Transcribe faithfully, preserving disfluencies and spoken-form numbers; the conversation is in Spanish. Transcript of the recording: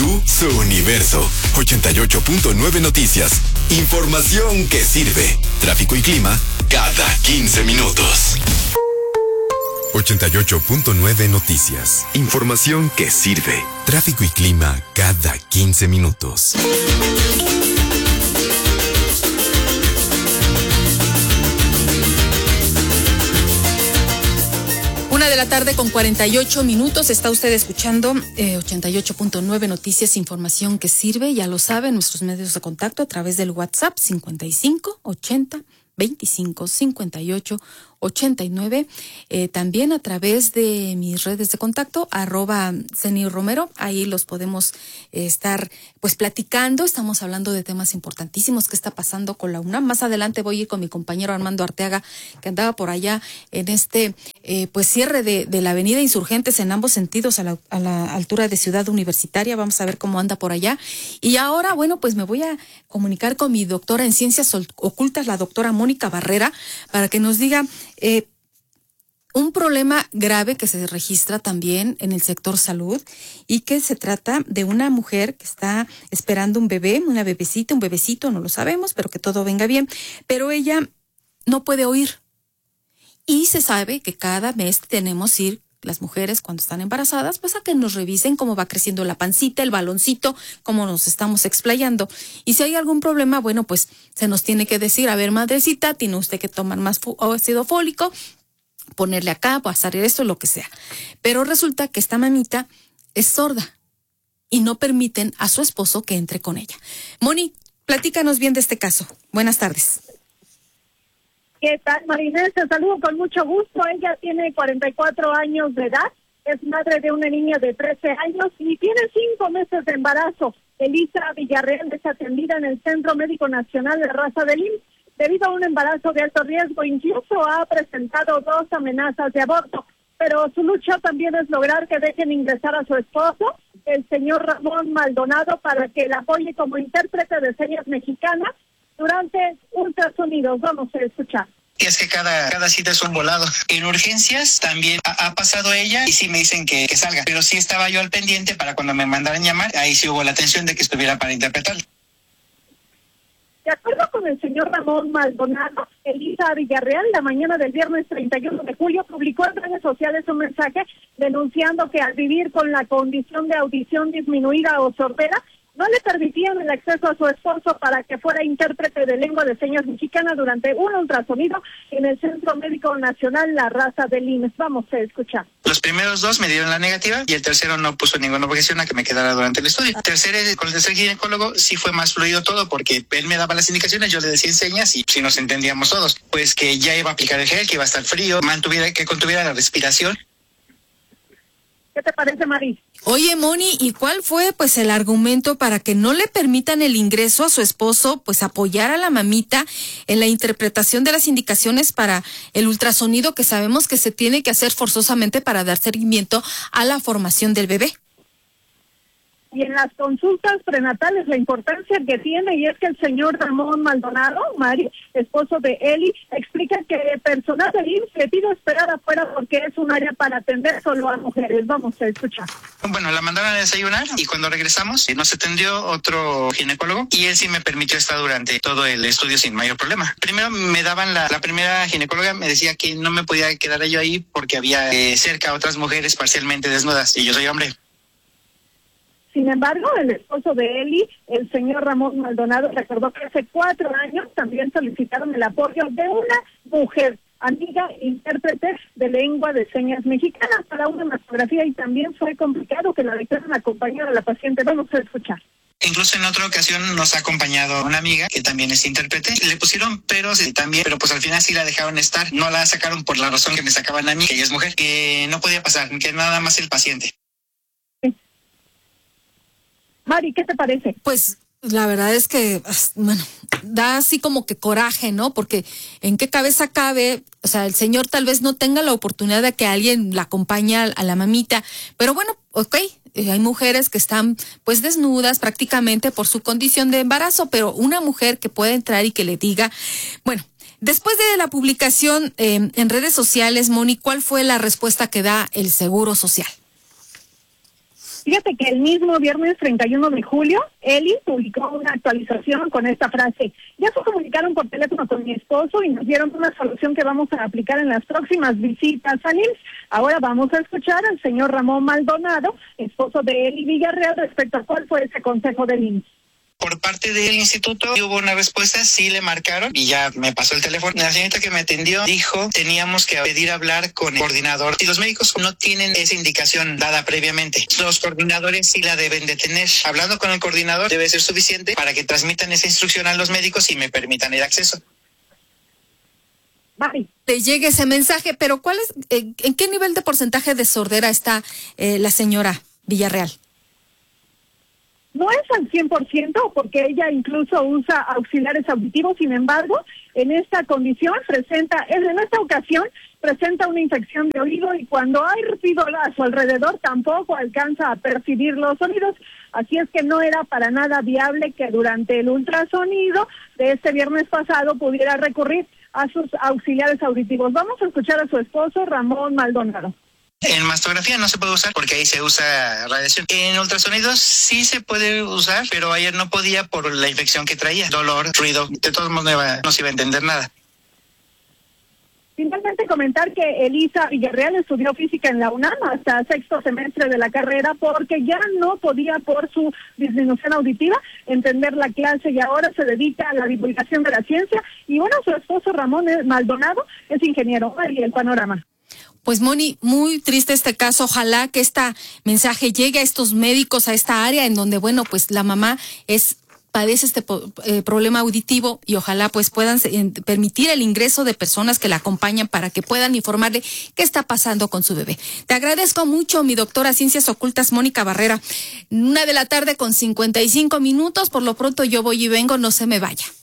tú, su universo. ochenta y ocho punto nueve Noticias. Información que sirve. Tráfico y clima cada quince minutos. ochenta y ocho punto nueve Noticias. Información que sirve. Tráfico y clima cada quince minutos. Una de la tarde con cuarenta y ocho minutos. Está usted escuchando eh, ochenta y ocho punto nueve Noticias, información que sirve. Ya lo saben, nuestros medios de contacto a través del WhatsApp cincuenta y cinco ochenta veinticinco cincuenta y ocho ochenta y nueve. Eh, también a través de mis redes de contacto, arroba Ceni Romero. Ahí los podemos eh, estar pues platicando. Estamos hablando de temas importantísimos. ¿Qué está pasando con la UNAM? Más adelante voy a ir con mi compañero Armando Arteaga, que andaba por allá en este eh, pues cierre de, de la avenida Insurgentes en ambos sentidos a la, a la altura de Ciudad Universitaria. Vamos a ver cómo anda por allá. Y ahora, bueno, pues me voy a comunicar con mi doctora en Ciencias Ocultas, la doctora Mónica Barrera, para que nos diga Eh, un problema grave que se registra también en el sector salud y que se trata de una mujer que está esperando un bebé, una bebecita, un bebecito, no lo sabemos, pero que todo venga bien, pero ella no puede oír. Y se sabe que cada mes tenemos que ir las mujeres cuando están embarazadas, pues a que nos revisen cómo va creciendo la pancita, el baloncito, cómo nos estamos explayando. Y si hay algún problema, bueno, pues se nos tiene que decir, a ver, madrecita, tiene usted que tomar más ácido fólico, ponerle acá, pasar esto, lo que sea. Pero resulta que esta mamita es sorda y no permiten a su esposo que entre con ella. Moni, platícanos bien de este caso. Buenas tardes. ¿Qué tal, Marinés? Te saludo con mucho gusto. Ella tiene cuarenta y cuatro años de edad, es madre de una niña de trece años y tiene cinco meses de embarazo. Elisa Villarreal es atendida en el Centro Médico Nacional de Raza del I M S S. Debido a un embarazo de alto riesgo, incluso ha presentado dos amenazas de aborto, pero su lucha también es lograr que dejen ingresar a su esposo, el señor Ramón Maldonado, para que la apoye como intérprete de señas mexicanas durante ultrasonidos. Vamos a escuchar. Y es que cada, cada cita es un volado. En urgencias también ha, ha pasado ella y sí me dicen que, que salga, pero sí estaba yo al pendiente para cuando me mandaran llamar, ahí sí hubo la atención de que estuviera para interpretar. De acuerdo con el señor Ramón Maldonado, Elisa Villarreal, la mañana del viernes treinta y uno de julio, publicó en redes sociales un mensaje denunciando que al vivir con la condición de audición disminuida o sordera, no le permitían el acceso a su esposo para que fuera intérprete de lengua de señas mexicana durante un ultrasonido en el Centro Médico Nacional La Raza del I M S S. Vamos a escuchar. Los primeros dos me dieron la negativa y el tercero no puso ninguna objeción a que me quedara durante el estudio. El tercero, con el tercer ginecólogo sí fue más fluido todo porque él me daba las indicaciones, yo le decía en señas y si nos entendíamos todos. Pues que ya iba a aplicar el gel, que iba a estar frío, mantuviera, que contuviera la respiración. ¿Qué te parece, Mari? Oye, Moni, ¿y cuál fue pues el argumento para que no le permitan el ingreso a su esposo, pues apoyar a la mamita en la interpretación de las indicaciones para el ultrasonido que sabemos que se tiene que hacer forzosamente para dar seguimiento a la formación del bebé? Y en las consultas prenatales, la importancia que tiene, y es que el señor Ramón Maldonado, Mari, esposo de Eli, explica que el personal del I M S S le pide esperar afuera porque es un área para atender solo a mujeres. Vamos a escuchar. Bueno, la mandaron a desayunar y cuando regresamos nos atendió otro ginecólogo y él sí me permitió estar durante todo el estudio sin mayor problema. Primero me daban la, la primera ginecóloga, me decía que no me podía quedar yo ahí porque había eh, cerca otras mujeres parcialmente desnudas y yo soy hombre. Sin embargo, el esposo de Eli, el señor Ramón Maldonado, recordó que hace cuatro años también solicitaron el apoyo de una mujer, amiga, intérprete de lengua de señas mexicana para una mastografía y también fue complicado que la dejaran acompañar a la paciente. Vamos a escuchar. Incluso en otra ocasión nos ha acompañado una amiga que también es intérprete. Le pusieron peros y también, pero pues al final sí la dejaron estar. No la sacaron por la razón que me sacaban a mí, que ella es mujer, que no podía pasar, que nada más el paciente. Mari, ¿qué te parece? Pues la verdad es que, bueno, da así como que coraje, ¿no? Porque en qué cabeza cabe, o sea, el señor tal vez no tenga la oportunidad de que alguien la acompañe a la mamita, pero bueno, ok, hay mujeres que están pues desnudas prácticamente por su condición de embarazo, pero una mujer que puede entrar y que le diga, bueno, después de la publicación eh, en redes sociales, Moni, ¿cuál fue la respuesta que da el Seguro Social? Fíjate que el mismo viernes treinta y uno de julio, Eli publicó una actualización con esta frase: ya se comunicaron por teléfono con mi esposo y nos dieron una solución que vamos a aplicar en las próximas visitas al I M S S. Ahora vamos a escuchar al señor Ramón Maldonado, esposo de Eli Villarreal, respecto a cuál fue ese consejo del I M S S. Por parte del instituto hubo una respuesta, sí le marcaron y ya me pasó el teléfono. La señorita que me atendió dijo teníamos que pedir hablar con el coordinador y los médicos no tienen esa indicación dada previamente. Los coordinadores sí la deben de tener. Hablando con el coordinador debe ser suficiente para que transmitan esa instrucción a los médicos y me permitan el acceso. Vale. Te llegue ese mensaje, pero ¿cuál es, eh, en qué nivel de porcentaje de sordera está eh, la señora Villarreal? No es al cien por ciento porque ella incluso usa auxiliares auditivos, sin embargo, en esta condición presenta, en esta ocasión, presenta una infección de oído y cuando hay ruido a su alrededor tampoco alcanza a percibir los sonidos, así es que no era para nada viable que durante el ultrasonido de este viernes pasado pudiera recurrir a sus auxiliares auditivos. Vamos a escuchar a su esposo, Ramón Maldonado. En mastografía no se puede usar porque ahí se usa radiación. En ultrasonidos sí se puede usar, pero ayer no podía por la infección que traía. Dolor, ruido, de todos modos no, iba, no se iba a entender nada. Finalmente comentar que Elisa Villarreal estudió física en la UNAM hasta sexto semestre de la carrera porque ya no podía por su disminución auditiva entender la clase y ahora se dedica a la divulgación de la ciencia. Y bueno, su esposo Ramón Maldonado es ingeniero. Y el panorama. Pues Moni, muy triste este caso. Ojalá que este mensaje llegue a estos médicos, a esta área en donde, bueno, pues la mamá es padece este eh, problema auditivo y ojalá pues puedan eh, permitir el ingreso de personas que la acompañan para que puedan informarle qué está pasando con su bebé. Te agradezco mucho, mi doctora Ciencias Ocultas, Mónica Barrera. Una de la tarde con cincuenta y cinco minutos. Por lo pronto yo voy y vengo, no se me vaya.